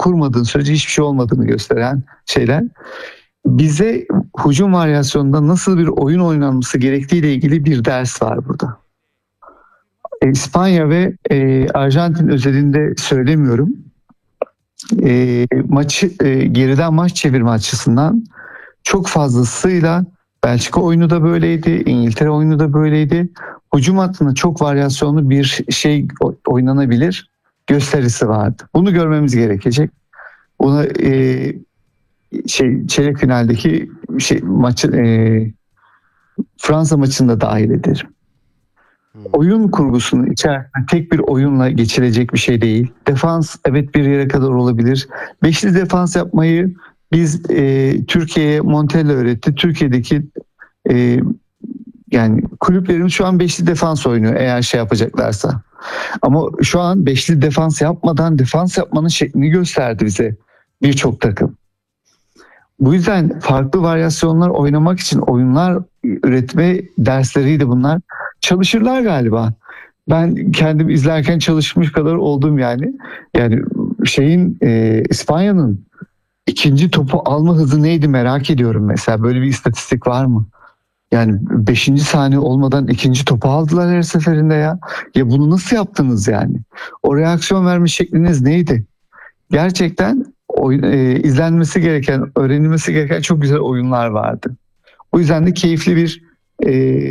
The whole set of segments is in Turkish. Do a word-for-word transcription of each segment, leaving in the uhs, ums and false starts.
kurmadığın sürece hiçbir şey olmadığını gösteren şeyler. Bize hücum varyasyonunda nasıl bir oyun oynanması gerektiğiyle ilgili bir ders var burada. E, İspanya ve e, Arjantin özelinde söylemiyorum. E, maçı e, geriden maç çevirme açısından çok fazlasıyla Belçika oyunu da böyleydi, İngiltere oyunu da böyleydi. Hücum hattında çok varyasyonlu bir şey oynanabilir gösterisi vardı. Bunu görmemiz gerekecek. Buna e, şey çeyrek finaldeki şey maçı e, Fransa maçında dahil ederim. Hmm. Oyun kurgusunun içerisinde tek bir oyunla geçilecek bir şey değil. Defans evet bir yere kadar olabilir. Beşli defans yapmayı biz e, Türkiye'ye Montella öğretti. Türkiye'deki e, yani kulüplerimiz şu an beşli defans oynuyor eğer şey yapacaklarsa. Ama şu an beşli defans yapmadan defans yapmanın şeklini gösterdi bize birçok takım. Bu yüzden farklı varyasyonlar oynamak için oyunlar üretme dersleriydi bunlar. Çalışırlar galiba. Ben kendim izlerken çalışmış kadar oldum yani. Yani şeyin e, İspanya'nın ikinci topu alma hızı neydi merak ediyorum mesela. Böyle bir istatistik var mı? Yani beşinci saniye olmadan ikinci topu aldılar her seferinde ya. Ya bunu nasıl yaptınız yani? O reaksiyon verme şekliniz neydi? Gerçekten oyun, e, izlenmesi gereken, öğrenilmesi gereken çok güzel oyunlar vardı. O yüzden de keyifli bir e,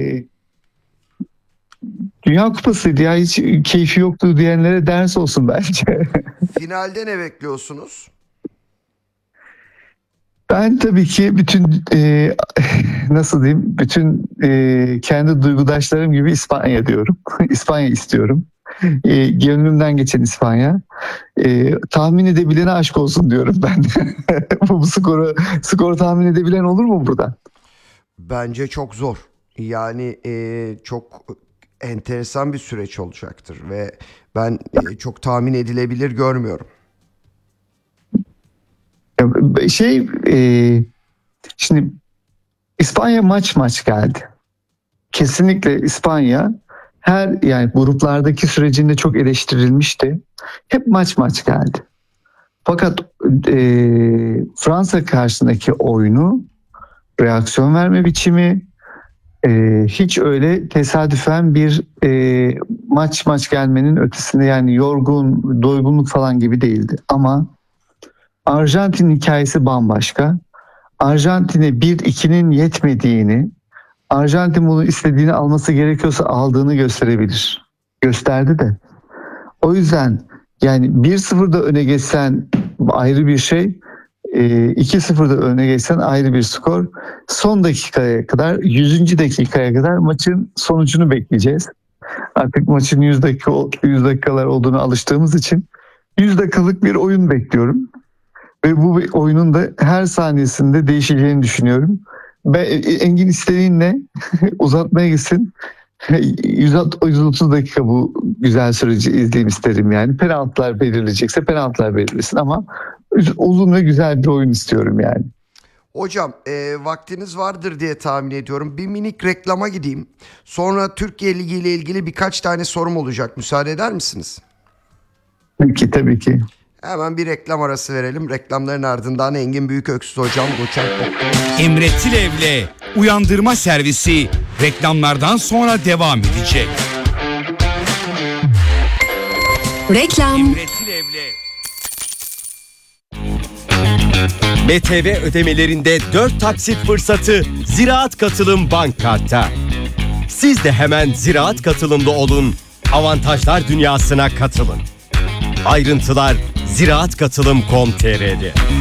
Dünya Kupasıydı ya, hiç keyfi yoktu diyenlere ders olsun bence. Finalde ne bekliyorsunuz? Ben tabii ki bütün e, nasıl diyeyim, bütün e, kendi duygudaşlarım gibi İspanya diyorum. İspanya istiyorum. E, gönlümden geçen İspanya. E, tahmin edebilene aşk olsun diyorum ben. Bu skoru skoru tahmin edebilen olur mu burada? Bence çok zor. Yani e, çok enteresan bir süreç olacaktır ve ben e, çok tahmin edilebilir görmüyorum. Şey e, şimdi İspanya maç maç geldi. Kesinlikle İspanya her yani gruplardaki sürecinde çok eleştirilmişti. Hep maç maç geldi. Fakat e, Fransa karşısındaki oyunu, reaksiyon verme biçimi e, hiç öyle tesadüfen bir e, maç maç gelmenin ötesinde, yani yorgun, doygunluk falan gibi değildi. Ama Arjantin hikayesi bambaşka. Arjantin'e bir ikinin yetmediğini, Arjantin bunu istediğini alması gerekiyorsa aldığını gösterebilir. Gösterdi de. O yüzden yani bir sıfırda öne geçsen ayrı bir şey, iki sıfırda öne geçsen ayrı bir skor. Son dakikaya kadar, yüzüncü dakikaya kadar maçın sonucunu bekleyeceğiz. Artık maçın yüz dakika yüz dakikalar olduğunu alıştığımız için yüz dakikalık bir oyun bekliyorum. Ve bu oyunun da her saniyesinde değişeceğini düşünüyorum. Ben, Engin istediğin ne? Uzatmaya gitsin. yüz otuz dakika bu güzel süreci izleyeyim isterim yani. Penaltılar belirleyecekse penaltılar belirlesin ama uzun ve güzel bir oyun istiyorum yani. Hocam e, vaktiniz vardır diye tahmin ediyorum. Bir minik reklama gideyim. Sonra Türkiye Ligi ile ilgili birkaç tane sorum olacak. Müsaade eder misiniz? Tabii ki, tabii ki. Hemen bir reklam arası verelim. Reklamların ardından Engin Büyüköksüz hocam, doçent doktor Emre Tilev'le Uyandırma Servisi reklamlardan sonra devam edecek. Reklam. Emre Tilev'le B T V ödemelerinde dört taksit fırsatı Ziraat Katılım Bank Kart'ta. Siz de hemen Ziraat Katılım'da olun, avantajlar dünyasına katılın. Ayrıntılar ziraat katılım nokta com nokta tr'de.